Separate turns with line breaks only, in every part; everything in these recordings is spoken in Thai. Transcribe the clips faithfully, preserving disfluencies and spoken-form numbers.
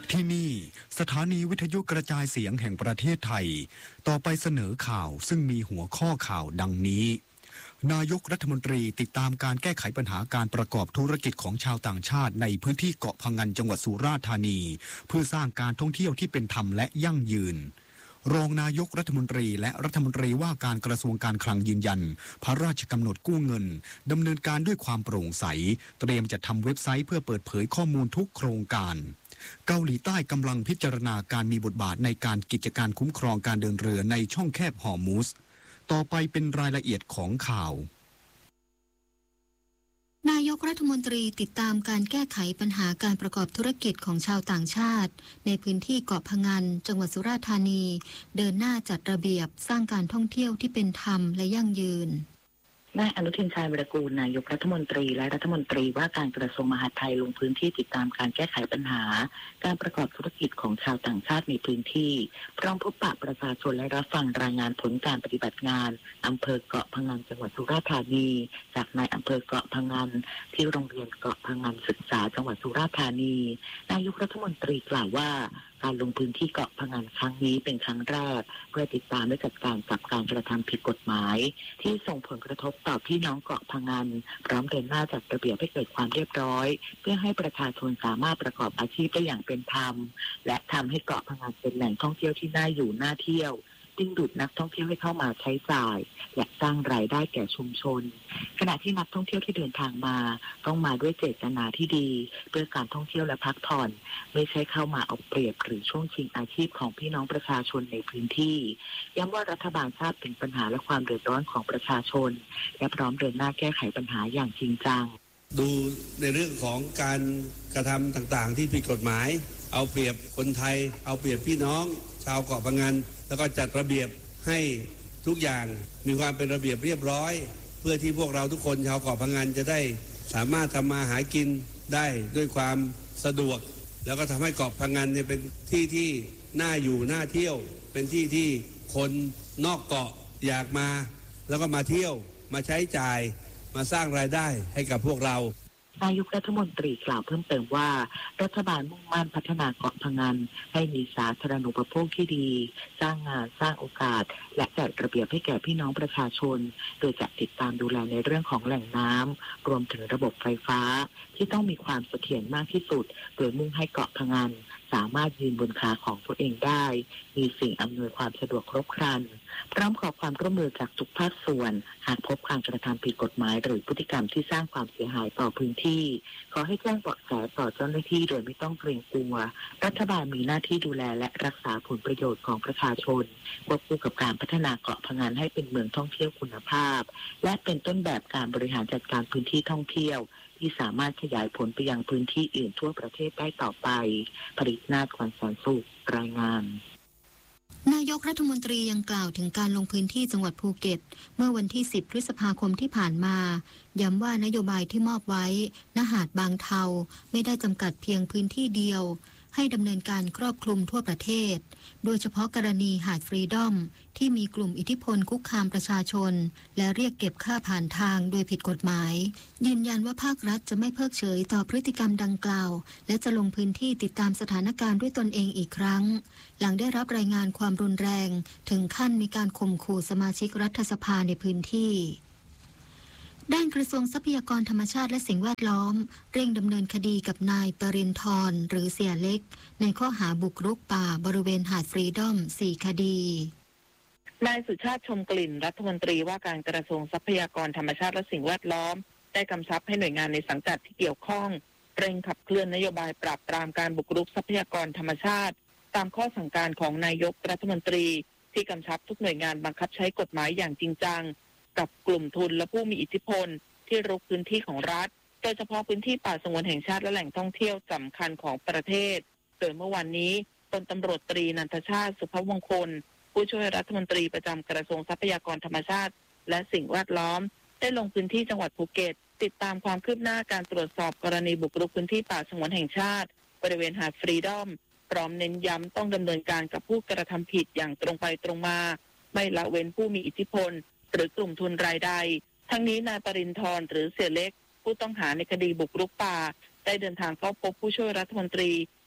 ที่นี่สถานีวิทยุกระจายเสียงแห่งประเทศไทยต่อไปเสนอข่าวซึ่งมีหัวข้อข่าวดังนี้นายกรัฐมนตรีติดตามการแก้ไขปัญหาการประกอบธุรกิจของชาวต่างชาติในพื้นที่เกาะพะงันจังหวัดสุราษฎร์ธานีเพื่อสร้างการท่องเที่ยวที่เป็นธรรมและยั่งยืนรองนายกรัฐมนตรีและรัฐมนตรีว่าการกระทรวงการคลังยืนยันพระราชกำหนดกู้เงินดำเนินการด้วยความโปร่งใสเตรียมจัดทำเว็บไซต์เพื่อเปิดเผยข้อมูลทุกโครงการเกาหลีใต้กำลังพิจารณาการมีบทบาทในการกิจการคุ้มครองการเดินเรือในช่องแคบฮอร์มุสต่อไปเป็นรายละเอียดของข่าวน
ายกรัฐมนตรีติดตามการแก้ไขปัญหาการประกอบธุรกิจของชาวต่างชาติในพื้นที่เกาะพะงันจังหวัดสุราษฎร์ธานีเดินหน้าจัดระเบียบสร้างการท่องเที่ยวที่เป็นธรรมและยั่งยืน
นายอนุทินชาญวิรากูลนายกรัฐมนตรีและรัฐมนตรีว่าการกระทรวงมหาดไทยลงพื้นที่ติดตามการแก้ไขปัญหาการประกอบธุรกิจของชาวต่างชาติในพื้นที่พร้อมพบปะประชาชนและรับฟังรายงานผลการปฏิบัติงานอำเภอเกาะพะงันจังหวัดสุราษฎร์ธานีจากนายอำเภอเกาะพะงันที่โรงเรียนเกาะพะงันศึกษาจังหวัดสุราษฎร์ธานีนายกรัฐมนตรีกล่าวว่าการลงพื้นที่เกาะพะงันครั้งนี้เป็นครั้งแรกเพื่อติดตามและจัดการกับการกระทำผิดกฎหมายที่ส่งผลกระทบต่อพี่น้องเกาะพะงันพร้อมเดินหน้าจัดระเบียบให้เกิดความเรียบร้อยเพื่อให้ประชาชนสามารถประกอบอาชีพได้อย่างเป็นธรรมและทำให้เกาะพะงันเป็นแหล่งท่องเที่ยวที่น่าอยู่น่าเที่ยวดึงดูดนักท่องเที่ยวให้เข้ามาใช้จ่ายและสร้างรายได้แก่ชุมชนขณะที่นักท่องเที่ยวที่เดินทางมาต้องมาด้วยเจตนาที่ดีเพื่อการท่องเที่ยวและพักผ่อนไม่ใช่เข้ามาเอาเปรียบหรือช่วงชิงอาชีพของพี่น้องประชาชนในพื้นที่ย้ำว่ารัฐบาลทราบถึงปัญหาและความเดือดร้อนของประชาชนและพร้อมเดินหน้าแก้ไขปัญหาอย่างจริงจัง
ดูในเรื่องของการกระทำต่างๆที่ผิดกฎหมายเอาเปรียบคนไทยเอาเปรียบพี่น้องชาวเกาะพะงันแล้วก็จัดระเบียบให้ทุกอย่างมีความเป็นระเบียบเรียบร้อยเพื่อที่พวกเราทุกคนชาวเกาะพะงันจะได้สามารถทำมาหากินได้ด้วยความสะดวกแล้วก็ทำให้เกาะพะงันเนี่ยเป็นที่ที่น่าอยู่น่าเที่ยวเป็นที่ที่คนนอกเกาะอยากมาแล้วก็มาเที่ยวมาใช้จ่ายมาสร้างรายได้ให้กับพวกเรา
นายกรัฐมนตรีกล่าวเพิ่มเติมว่ารัฐบาลมุ่งมั่นพัฒนาเกาะพะงันให้มีสาธารณูปโภคที่ดีสร้างงานสร้างโอกาสและจัดระเบียบให้แก่พี่น้องประชาชนโดยจะติดตามดูแลในเรื่องของแหล่งน้ำรวมถึงระบบไฟฟ้าที่ต้องมีความเสถียรมากที่สุดโดยมุ่งให้เกาะพะงันสามารถยืนบนขาของตัวเองได้มีสิ่งอำนวยความสะดวกครบครันพร้อมขอความร่วมมือจากทุกภาคส่วนหากพบการกระทำผิดกฎหมายหรือพฤติกรรมที่สร้างความเสียหายต่อพื้นที่ขอให้แจ้งเบาะแสต่อเจ้าหน้าที่โดยไม่ต้องเกรงกลัวรัฐบาลมีหน้าที่ดูแลและรักษาผลประโยชน์ของประชาชนควบคู่กับการพัฒนาเกาะพะงันให้เป็นเมืองท่องเที่ยวคุณภาพและเป็นต้นแบบการบริหารจัดการพื้นที่ท่องเที่ยวที่สามารถขยายผลไปยังพื้นที่อื่นทั่วประเทศได้ต่อไปผลิตนาถ ขวัญแสนสุขรายงาน
นายกรัฐมนตรียังกล่าวถึงการลงพื้นที่จังหวัดภูเก็ตเมื่อวันที่สิบพฤษภาคมที่ผ่านมาย้ำว่านโยบายที่มอบไว้ณหาดบางเทาไม่ได้จำกัดเพียงพื้นที่เดียวให้ดำเนินการครอบคลุมทั่วประเทศโดยเฉพาะกรณีหาดฟรีดอมที่มีกลุ่มอิทธิพลคุกคามประชาชนและเรียกเก็บค่าผ่านทางโดยผิดกฎหมายยืนยันว่าภาครัฐจะไม่เพิกเฉยต่อพฤติกรรมดังกล่าวและจะลงพื้นที่ติดตามสถานการณ์ด้วยตนเองอีกครั้งหลังได้รับรายงานความรุนแรงถึงขั้นมีการข่มขู่สมาชิกรัฐสภาในพื้นที่ด้านกระทรวงทรัพยากรธรรมชาติและสิ่งแวดล้อมเร่งดำเนินคดีกับนายปรินทร์หรือเสียเล็กในข้อหาบุกรุกป่าบริเวณหาดฟรีดอมสี่คดี
นายสุชาติชมกลิ่นรัฐมนตรีว่าการกระทรวงทรัพยากรธรรมชาติและสิ่งแวดล้อมได้กำชับให้หน่วยงานในสังกัดที่เกี่ยวข้องเร่งขับเคลื่อนนโยบายปราบปรามการบุกรุกทรัพยากรธรรมชาติตามข้อสั่งการของนายกรัฐมนตรีที่กำชับทุกหน่วยงานบังคับใช้กฎหมายอย่างจริงจังกับกลุ่มทุนและผู้มีอิทธิพลที่รุกพื้นที่ของรัฐโดยเฉพาะพื้นที่ป่าสงวนแห่งชาติและแหล่งท่องเที่ยวสำคัญของประเทศโดยเมื่อวันนี้พลตำรวจตรีนันทชาติสุภวงคลผู้ช่วยรัฐมนตรีประจำกระทรวงทรัพยากรธรรมชาติและสิ่งแวดล้อมได้ลงพื้นที่จังหวัดภูเก็ตติดตามความคืบหน้าการตรวจสอบกรณีบุกรุกพื้นที่ป่าสงวนแห่งชาติบริเวณหาดฟรีดอมพร้อมเน้นย้ำต้องดำเนินการกับผู้กระทำผิดอย่างตรงไปตรงมาไม่ละเว้นผู้มีอิทธิพลหรือกลุ่มทุนรายใดทั้งนี้นายปรินทร์หรือเสียเล็กผู้ต้องหาในคดีบุกรุกป่าได้เดินทางเข้าพบผู้ช่วยรัฐมนตรี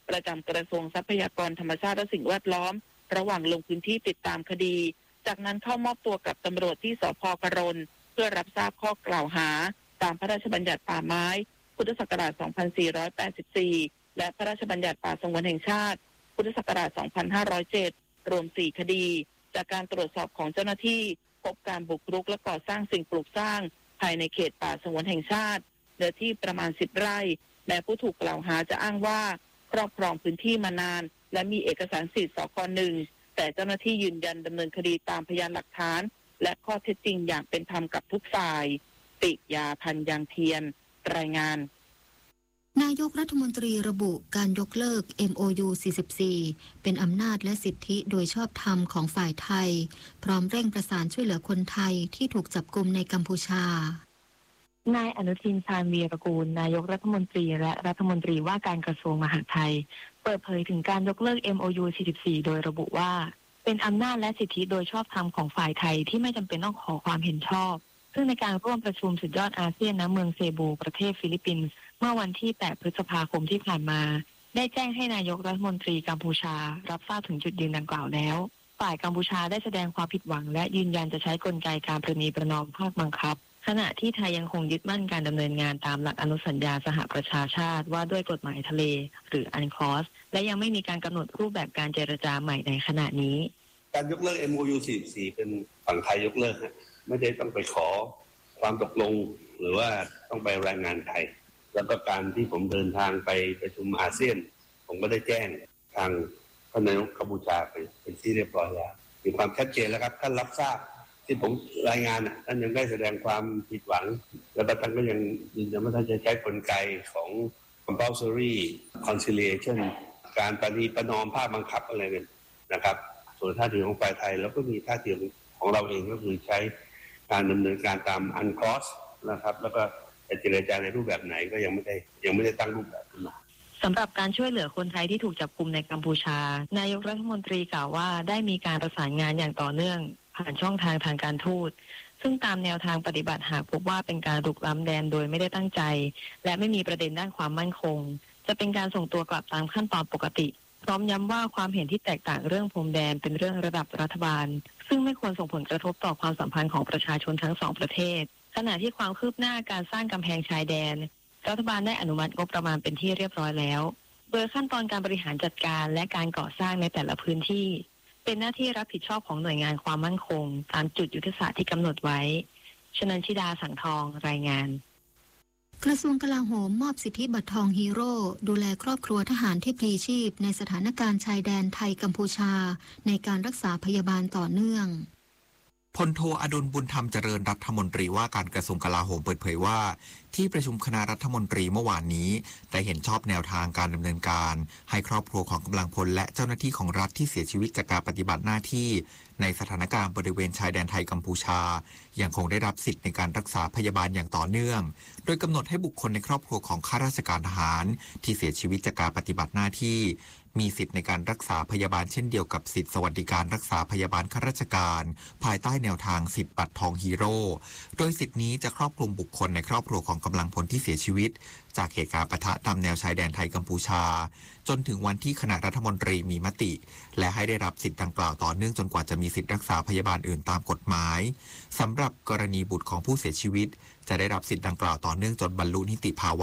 ประจำกระทรวงทรัพยากรธรรมชาติและสิ่งแวดล้อมระหว่างลงพื้นที่ติดตามคดีจากนั้นเข้ามอบตัวกับตำรวจที่สภ.กรณเพื่อรับทราบข้อกล่าวหาตามพระราชบัญญัติป่าไม้พุทธศักราช สองพันสี่ร้อยแปดสิบสี่ และพระราชบัญญัติป่าสงวนแห่งชาติพุทธศักราช สองพันห้าร้อยเจ็ด รวม สี่ คดีจากการตรวจสอบของเจ้าหน้าที่พบการบุกรุกและก่อสร้างสิ่งปลูกสร้างภายในเขตป่าสงวนแห่งชาติเนื้อที่ประมาณ สิบ ไร่แม้ผู้ถูกกล่าวหาจะอ้างว่าครอบครองพื้นที่มานานและมีเอกสารสิทธิ์สค.หนึ่งแต่เจ้าหน้าที่ยืนยันดำเนินคดีตามพยานหลักฐานและข้อเท็จจริงอย่างเป็นธรรมกับทุกฝ่ายติยาพันธ์ยางเทียนรายงาน
นายกรัฐมนตรีระบุการยกเลิก เอ็ม โอ ยู สี่สิบสี่ เป็นอำนาจและสิทธิโดยชอบธรรมของฝ่ายไทยพร้อมเร่งประสานช่วยเหลือคนไทยที่ถูกจับกุมในกัมพูชานายอนุทินชาญวีรกูลนายกรัฐมนตรีและรัฐมนตรีว่าการกระทรวงมหาดไทยเปิดเผยถึงการยกเลิก เอ็ม โอ ยู สี่สิบสี่ โดยระบุว่าเป็นอำนาจและสิทธิโดยชอบธรรมของฝ่ายไทยที่ไม่จำเป็นต้องขอความเห็นชอบซึ่งในการร่วมประชุมสุดยอดอาเซียนณเมืองเซบูประเทศฟิลิปปินส์เมื่อวันที่ แปด พฤษภาคมที่ผ่านมาได้แจ้งให้นายกรัฐมนตรีกัมพูชารับทราบถึงจุดยืนดังกล่าวแล้วฝ่ายกัมพูชาได้แสดงความผิดหวังและยืนยันจะใช้กลไกการประนีประนอมภาคบังคับขณะที่ไทยยังคงยึดมั่นการดำเนินงานตามหลักอนุสัญญาสหประชาชาติว่าด้วยกฎหมายทะเลหรืออันคลอสและยังไม่มีการกำหนดรูปแบบการเจรจาใหม่ในขณะนี้
การยกเลิก เอ็ม โอ ยู สี่สิบสี่ เป็นฝั่งไทยยกเลิกไม่ได้ต้องไปขอความตกลงหรือว่าต้องไปรายงานไทยแล้วก็การที่ผมเดินทางไปประชุมอาเซียนผมก็ได้แจ้งทางท่านนายกกัมพูชาไปเป็นที่เรียบร้อยแล้วมีความชัดเจนแล้วครับท่านรับทราบที่ผมรายงานท่านยังได้แสดงความผิดหวังแล้วก็ท่านก็ยังยืนยันว่าท่านจะใช้กลไกของ compulsory conciliation การประนีประนอมภาคบังคับอะไรเนี่ยนะครับส่วนท่าทีของฝ่ายไทยแล้วก็มีท่าทีของเราเองก็คือใช้การดำเนินการตาม อันคลอส นะครับแล้วก็เจรจาในรูปแบบไหนก็ยังไม่ได้ยังไม่ได้ตั้งรูปแบบขึ้นมา
สำหรับการช่วยเหลือคนไทยที่ถูกจับกุมในกัมพูชานายกรัฐมนตรีกล่าวว่าได้มีการประสานงานอย่างต่อเนื่องผ่านช่องทางทางการทูตซึ่งตามแนวทางปฏิบัติหากพบว่าเป็นการรุกล้ำแดนโดยไม่ได้ตั้งใจและไม่มีประเด็นด้านความมั่นคงจะเป็นการส่งตัวกลับตามขั้นตอนปกติพร้อมย้ำว่าความเห็นที่แตกต่างเรื่องพรมแดนเป็นเรื่องระดับรัฐบาลซึ่งไม่ควรส่งผลกระทบต่อความสัมพันธ์ของประชาชนทั้งสองประเทศขณะที่ความคืบหน้าการสร้างกำแพงชายแดนรัฐบาลได้อนุมัติงบประมาณเป็นที่เรียบร้อยแล้วโดยขั้นตอนการบริหารจัดการและการก่อสร้างในแต่ละพื้นที่เป็นหน้าที่รับผิดชอบของหน่วยงานความมั่นคงตามจุดยุทธศาสตร์ที่กำหนดไว้ชนันชิดาสังทองรายงานกระทรวงกลาโหมมอบสิทธิบัตรทองฮีโร่ดูแลครอบครัวทหารที่พลีชีพในสถานการณ์ชายแดนไทยกัมพูชาในการรักษาพยาบาลต่อเนื่อง
พลโทอดุลบุญธรรมเจริญรัฐมนตรีว่าการกระทรวงกลาโหมเปิดเผยว่าที่ประชุมคณะรัฐมนตรีเมื่อวานนี้ได้เห็นชอบแนวทางการดำเนินการให้ครอบครัวของกำลังพลและเจ้าหน้าที่ของรัฐที่เสียชีวิตจากการปฏิบัติหน้าที่ในสถานการณ์บริเวณชายแดนไทยกัมพูชายังคงได้รับสิทธิ์ในการรักษาพยาบาลอย่างต่อเนื่องโดยกำหนดให้บุคคลในครอบครัวของข้าราชการทหารที่เสียชีวิตจากการปฏิบัติหน้าที่มีสิทธิ์ในการรักษาพยาบาลเช่นเดียวกับสิทธิสวัสดิการรักษาพยาบาลข้าราชการภายใต้แนวทางสิทธิบัตรทองฮีโร่โดยสิทธินี้จะครอบคลุมบุคคลในครอบครัวของกำลังพลที่เสียชีวิตจากเหตุการณ์ปะทะตามแนวชายแดนไทยกัมพูชาจนถึงวันที่คณะรัฐมนตรีมีมติและให้ได้รับสิทธิ์ดังกล่าวต่อเนื่องจนกว่าจะมีสิทธิรักษาพยาบาลอื่นตามกฎหมายสำหรับกรณีบุตรของผู้เสียชีวิตจะได้รับสิทธิ์ดังกล่าวต่อเนื่องจนบรรลุนิติภาวะ